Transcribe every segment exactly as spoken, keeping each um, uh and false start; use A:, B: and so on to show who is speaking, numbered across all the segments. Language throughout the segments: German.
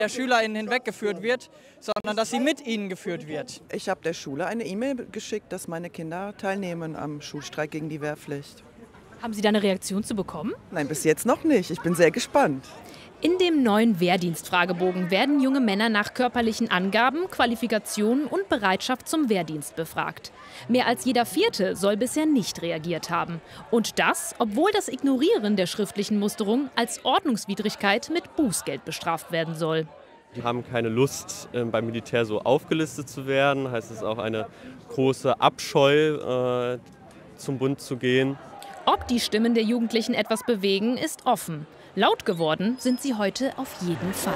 A: der SchülerInnen hinweggeführt wird, sondern dass sie mit ihnen geführt wird.
B: Ich habe der Schule eine E-Mail geschickt, dass meine Kinder teilnehmen am Schulstreik gegen die Wehrpflicht.
C: Haben Sie da eine Reaktion zu bekommen?
B: Nein, bis jetzt noch nicht. Ich bin sehr gespannt.
C: In dem neuen Wehrdienstfragebogen werden junge Männer nach körperlichen Angaben, Qualifikationen und Bereitschaft zum Wehrdienst befragt. Mehr als jeder Vierte soll bisher nicht reagiert haben. Und das, obwohl das Ignorieren der schriftlichen Musterung als Ordnungswidrigkeit mit Bußgeld bestraft werden soll.
D: Die haben keine Lust, beim Militär so aufgelistet zu werden. Heißt es auch eine große Abscheu, äh, zum Bund zu gehen.
C: Ob die Stimmen der Jugendlichen etwas bewegen, ist offen. Laut geworden sind sie heute auf jeden Fall.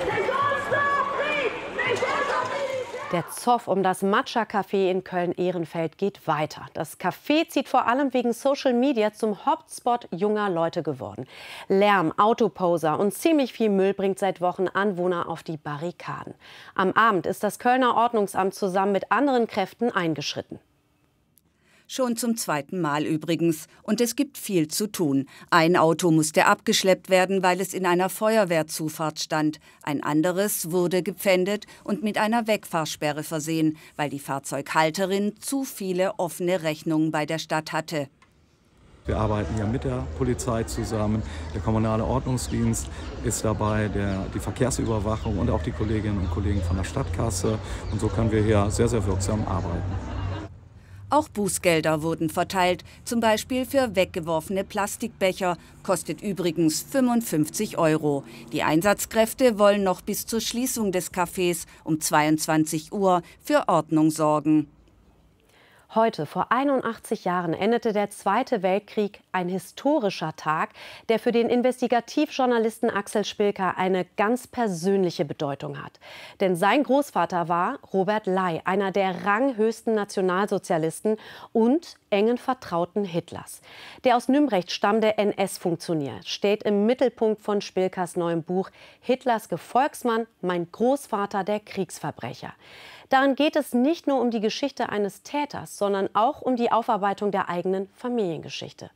E: Der Zoff um das Matcha-Café in Köln-Ehrenfeld geht weiter. Das Café zieht vor allem wegen Social Media zum Hotspot junger Leute geworden. Lärm, Autoposer und ziemlich viel Müll bringt seit Wochen Anwohner auf die Barrikaden. Am Abend ist das Kölner Ordnungsamt zusammen mit anderen Kräften eingeschritten.
F: Schon zum zweiten Mal übrigens. Und es gibt viel zu tun. Ein Auto musste abgeschleppt werden, weil es in einer Feuerwehrzufahrt stand. Ein anderes wurde gepfändet und mit einer Wegfahrsperre versehen, weil die Fahrzeughalterin zu viele offene Rechnungen bei der Stadt hatte.
G: Wir arbeiten ja mit der Polizei zusammen. Der kommunale Ordnungsdienst ist dabei, der, die Verkehrsüberwachung und auch die Kolleginnen und Kollegen von der Stadtkasse. Und so können wir hier sehr, sehr wirksam arbeiten.
F: Auch Bußgelder wurden verteilt, zum Beispiel für weggeworfene Plastikbecher, kostet übrigens fünfundfünfzig Euro. Die Einsatzkräfte wollen noch bis zur Schließung des Cafés um zweiundzwanzig Uhr für Ordnung sorgen.
E: Heute, vor einundachtzig Jahren, endete der Zweite Weltkrieg, ein historischer Tag, der für den Investigativjournalisten Axel Spilker eine ganz persönliche Bedeutung hat. Denn sein Großvater war Robert Ley, einer der ranghöchsten Nationalsozialisten und engen Vertrauten Hitlers. Der aus Nümbrecht stammende N S-Funktionär steht im Mittelpunkt von Spilkers neuem Buch Hitlers Gefolgsmann, mein Großvater, der Kriegsverbrecher. Darin geht es nicht nur um die Geschichte eines Täters, sondern auch um die Aufarbeitung der eigenen Familiengeschichte.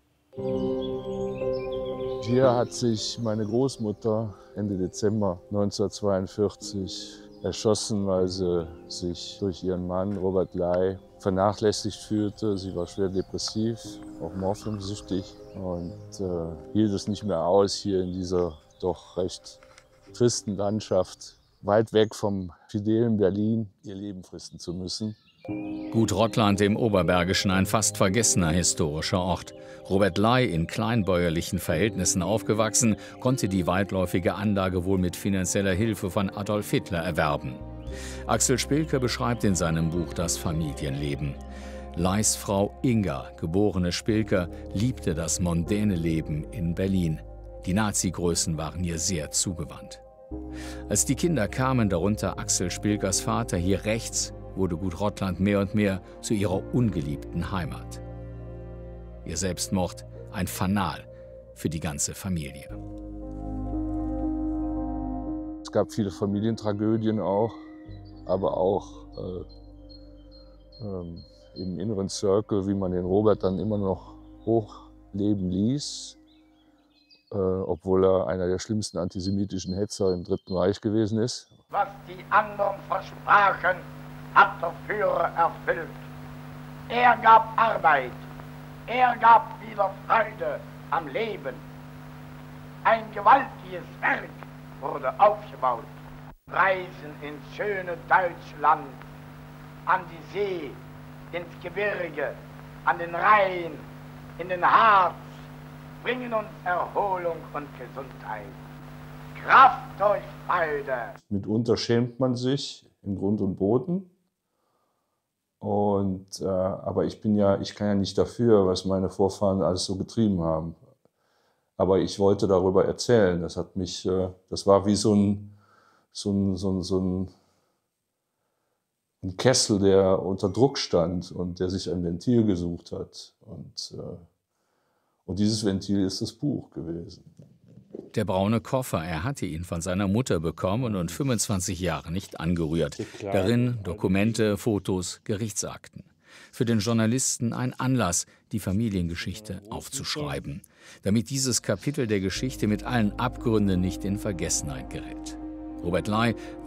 H: Hier hat sich meine Großmutter Ende Dezember neunzehnhundertzweiundvierzig erschossen, weil sie sich durch ihren Mann Robert Ley vernachlässigt fühlte. Sie war schwer depressiv, auch morphiumsüchtig und äh, hielt es nicht mehr aus, hier in dieser doch recht tristen Landschaft, weit weg vom fidelen Berlin, ihr Leben fristen zu müssen.
I: Gut Rottland im Oberbergischen, ein fast vergessener historischer Ort. Robert Ley, in kleinbäuerlichen Verhältnissen aufgewachsen, konnte die weitläufige Anlage wohl mit finanzieller Hilfe von Adolf Hitler erwerben. Axel Spilker beschreibt in seinem Buch das Familienleben. Leys Frau Inga, geborene Spilker, liebte das mondäne Leben in Berlin. Die Nazi-Größen waren ihr sehr zugewandt. Als die Kinder kamen, darunter Axel Spilkers Vater, hier rechts, wurde Gut Rottland mehr und mehr zu ihrer ungeliebten Heimat. Ihr Selbstmord ein Fanal für die ganze Familie.
H: Es gab viele Familientragödien auch, aber auch äh, ähm, im inneren Circle, wie man den Robert dann immer noch hochleben ließ. Äh, obwohl er einer der schlimmsten antisemitischen Hetzer im Dritten Reich gewesen ist.
J: Was die anderen versprachen, hat der Führer erfüllt. Er gab Arbeit, er gab wieder Freude am Leben. Ein gewaltiges Werk wurde aufgebaut. Reisen ins schöne Deutschland, an die See, ins Gebirge, an den Rhein, in den Harz, bringen uns Erholung und Gesundheit. Kraft durch Freude.
H: Mitunter schämt man sich in Grund und Boden. Und, äh, aber ich, bin ja, ich kann ja nicht dafür, was meine Vorfahren alles so getrieben haben. Aber ich wollte darüber erzählen. Das hat mich, äh, das war wie so ein, so ein, so ein, so ein, ein Kessel, der unter Druck stand und der sich ein Ventil gesucht hat. Und äh, Und dieses Ventil ist das Buch gewesen.
I: Der braune Koffer, er hatte ihn von seiner Mutter bekommen und fünfundzwanzig Jahre nicht angerührt. Darin Dokumente, Fotos, Gerichtsakten. Für den Journalisten ein Anlass, die Familiengeschichte aufzuschreiben, damit dieses Kapitel der Geschichte mit allen Abgründen nicht in Vergessenheit gerät. Robert Ley